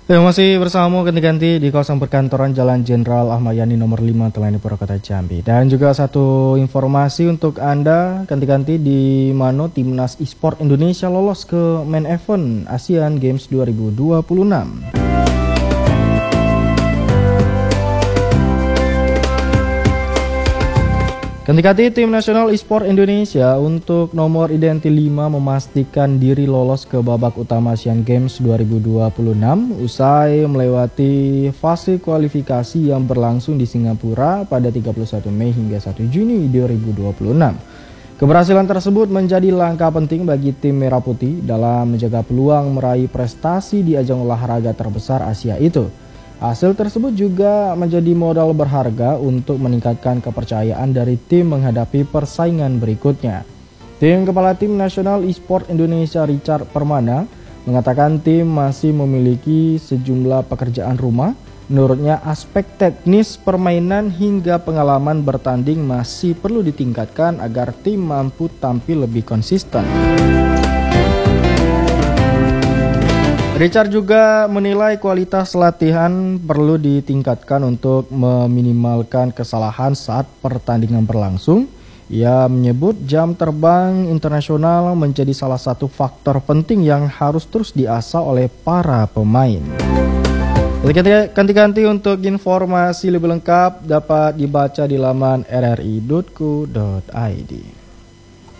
Ya, masih bersama ganti-ganti di kawasan perkantoran Jalan Jenderal Ahmad Yani nomor 5 Telani Purwakarta Jambi. Dan juga satu informasi untuk Anda, ganti-ganti di mana Timnas Esport Indonesia lolos ke main event Asian Games 2026. Ganti-ganti tim nasional e-sport Indonesia untuk nomor identi 5 memastikan diri lolos ke babak utama Asian Games 2026 usai melewati fase kualifikasi yang berlangsung di Singapura pada 31 Mei hingga 1 Juni 2026. Keberhasilan tersebut menjadi langkah penting bagi tim Merah Putih dalam menjaga peluang meraih prestasi di ajang olahraga terbesar Asia itu. Hasil tersebut juga menjadi modal berharga untuk meningkatkan kepercayaan dari tim menghadapi persaingan berikutnya. Tim Kepala Tim Nasional e-sport Indonesia Richard Permana mengatakan tim masih memiliki sejumlah pekerjaan rumah. Menurutnya aspek teknis permainan hingga pengalaman bertanding masih perlu ditingkatkan agar tim mampu tampil lebih konsisten. Richard juga menilai kualitas latihan perlu ditingkatkan untuk meminimalkan kesalahan saat pertandingan berlangsung. Ia menyebut jam terbang internasional menjadi salah satu faktor penting yang harus terus diasah oleh para pemain. Ganti-ganti untuk informasi lebih lengkap dapat dibaca di laman rri.co.id.